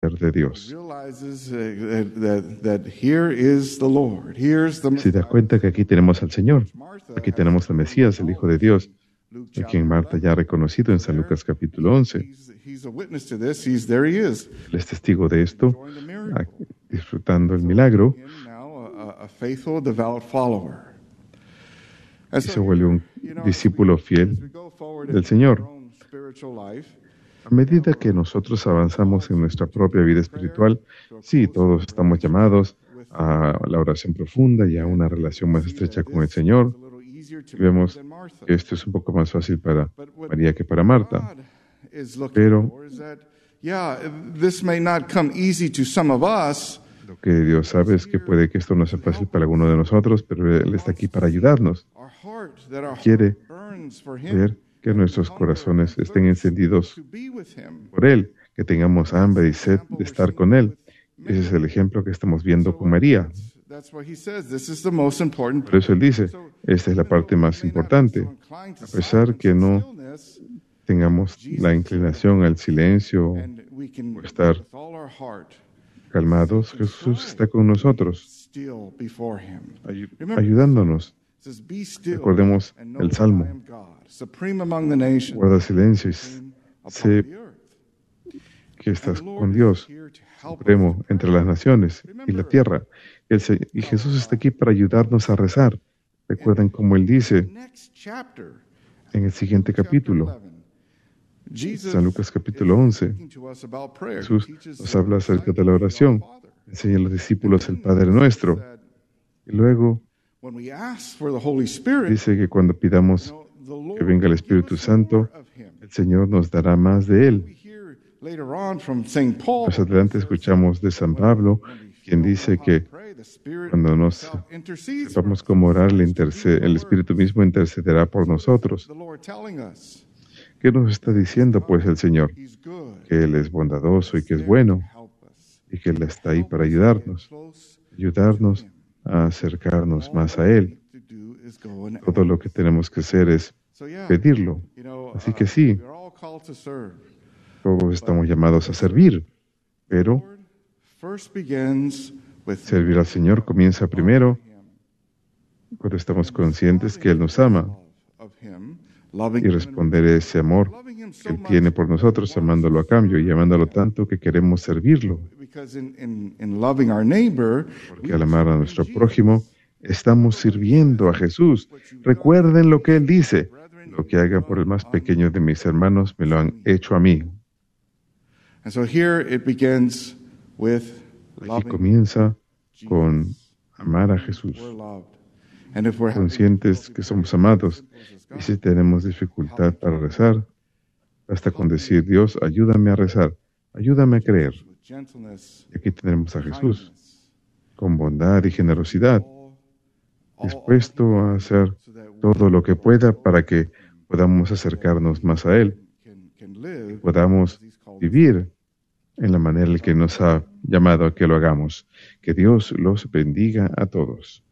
de Dios. Se da cuenta que aquí tenemos al Señor, aquí tenemos al Mesías, el Hijo de Dios, a quien Marta ya ha reconocido en San Lucas capítulo 11. Él es testigo de esto, disfrutando el milagro, y se vuelve un discípulo fiel del Señor. A medida que nosotros avanzamos en nuestra propia vida espiritual, sí, todos estamos llamados a la oración profunda y a una relación más estrecha con el Señor. Vemos que esto es un poco más fácil para María que para Marta. Pero lo que Dios sabe es que puede que esto no sea fácil para alguno de nosotros, pero Él está aquí para ayudarnos. Quiere ver que nuestros corazones estén encendidos por Él, que tengamos hambre y sed de estar con Él. Ese es el ejemplo que estamos viendo con María. Por eso Él dice, esta es la parte más importante. A pesar que no tengamos la inclinación al silencio o estar calmados, Jesús está con nosotros, ayudándonos. Recordemos el Salmo. Guarda silencio y sé que estás con Dios, supremo entre las naciones y la tierra. Y Jesús está aquí para ayudarnos a rezar. Recuerden cómo Él dice en el siguiente capítulo, San Lucas capítulo 11, Jesús nos habla acerca de la oración, enseña a los discípulos el Padre Nuestro. Y luego dice que cuando pidamos que venga el Espíritu Santo, el Señor nos dará más de Él. Más adelante escuchamos de San Pablo, quien dice que cuando nos sepamos cómo orar, el Espíritu mismo intercederá por nosotros. ¿Qué nos está diciendo, pues, el Señor? Que Él es bondadoso y que es bueno, y que Él está ahí para ayudarnos a acercarnos más a Él. Todo lo que tenemos que hacer es pedirlo. Así que sí, todos estamos llamados a servir, pero servir al Señor comienza primero cuando estamos conscientes que Él nos ama y responder a ese amor que Él tiene por nosotros, amándolo a cambio y amándolo tanto que queremos servirlo. Porque al amar a nuestro prójimo, estamos sirviendo a Jesús. Recuerden lo que Él dice: lo que hagan por el más pequeño de mis hermanos, me lo han hecho a mí. Aquí comienza con amar a Jesús, conscientes que somos amados, y si tenemos dificultad para rezar, basta con decir: Dios, ayúdame a rezar, ayúdame a creer. Y aquí tenemos a Jesús, con bondad y generosidad, dispuesto a hacer todo lo que pueda para que podamos acercarnos más a Él, y podamos vivir en la manera en que nos ha llamado a que lo hagamos. Que Dios los bendiga a todos.